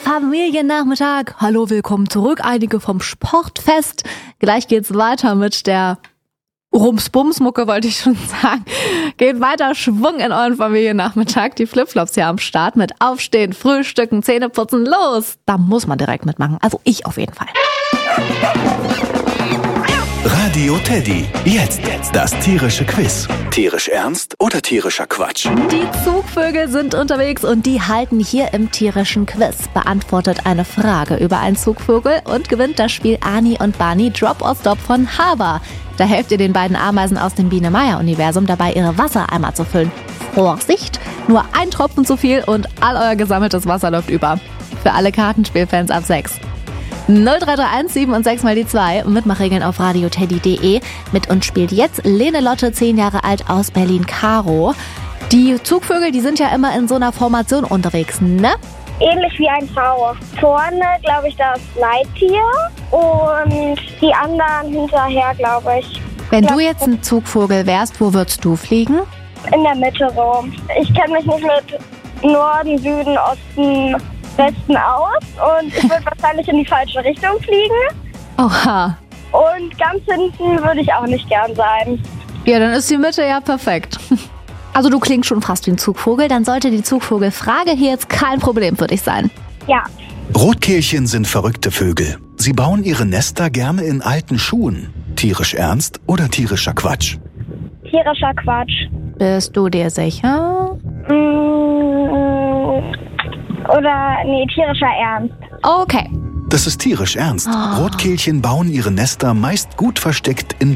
Familiennachmittag. Hallo, willkommen zurück. Einige vom Sportfest. Gleich geht's weiter mit der Rums-Bums-Mucke, wollte ich schon sagen. Geht weiter Schwung in euren Familiennachmittag. Die Flipflops hier am Start mit Aufstehen, Frühstücken, Zähneputzen. Los! Da muss man direkt mitmachen. Also ich auf jeden Fall. Radio Teddy. Jetzt das tierische Quiz. Tierisch ernst oder tierischer Quatsch? Die Zugvögel sind unterwegs und die halten hier im tierischen Quiz. Beantwortet eine Frage über einen Zugvogel und gewinnt das Spiel Ani und Barney Drop or Stop von Haber. Da helft ihr den beiden Ameisen aus dem Biene-Meier-Universum dabei, ihre Wassereimer zu füllen. Vorsicht, nur ein Tropfen zu viel und all euer gesammeltes Wasser läuft über. Für alle Kartenspielfans ab 6. 0331 7 und 6 mal die 2. Mitmachregeln auf radioteddy.de. Mit uns spielt jetzt Lene Lotte, 10 Jahre alt, aus Berlin-Karo. Die Zugvögel, die sind ja immer in so einer Formation unterwegs, ne? Ähnlich wie ein V. Vorne, glaube ich, das Leittier und die anderen hinterher, glaube ich. Wenn du jetzt ein Zugvogel wärst, wo würdest du fliegen? In der Mitte so. Ich kenne mich nicht mit Norden, Süden, Osten, Westen aus und ich würde wahrscheinlich in die falsche Richtung fliegen. Oha. Und ganz hinten würde ich auch nicht gern sein. Ja, dann ist die Mitte ja perfekt. Also du klingst schon fast wie ein Zugvogel, dann sollte die Zugvogelfrage hier jetzt kein Problem für dich sein. Ja. Rotkehlchen sind verrückte Vögel. Sie bauen ihre Nester gerne in alten Schuhen. Tierisch ernst oder tierischer Quatsch? Tierischer Quatsch. Bist du dir sicher? Tierischer Ernst. Okay. Das ist tierisch ernst. Rotkehlchen bauen ihre Nester meist gut versteckt in